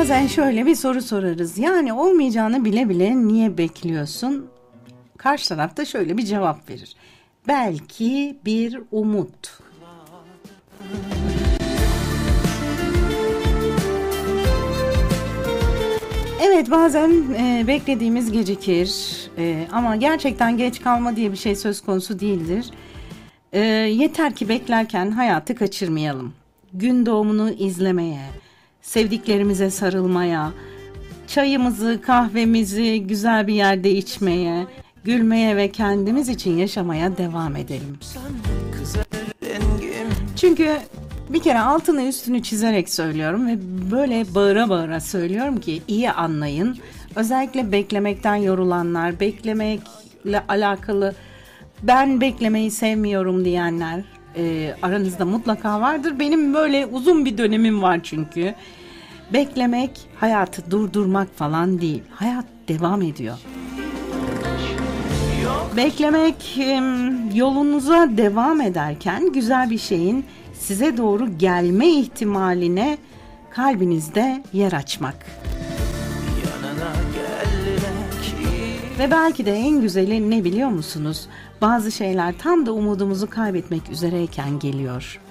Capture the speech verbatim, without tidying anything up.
Bazen şöyle bir soru sorarız. Yani olmayacağını bile bile niye bekliyorsun? Karşı taraf da şöyle bir cevap verir. Belki bir umut. Evet, bazen e, beklediğimiz gecikir e, ama gerçekten geç kalma diye bir şey söz konusu değildir. E, yeter ki beklerken hayatı kaçırmayalım. Gün doğumunu izlemeye, sevdiklerimize sarılmaya, çayımızı, kahvemizi güzel bir yerde içmeye, gülmeye ve kendimiz için yaşamaya devam edelim. Çünkü bir kere altını üstünü çizerek söylüyorum ve böyle bağıra bağıra söylüyorum ki iyi anlayın. Özellikle beklemekten yorulanlar, beklemekle alakalı ben beklemeyi sevmiyorum diyenler e, aranızda mutlaka vardır. Benim böyle uzun bir dönemim var çünkü. Beklemek hayatı durdurmak falan değil. Hayat devam ediyor. Beklemek yolunuza devam ederken güzel bir şeyin size doğru gelme ihtimaline kalbinizde yer açmak. Ve belki de en güzeli ne biliyor musunuz? Bazı şeyler tam da umudumuzu kaybetmek üzereyken geliyor.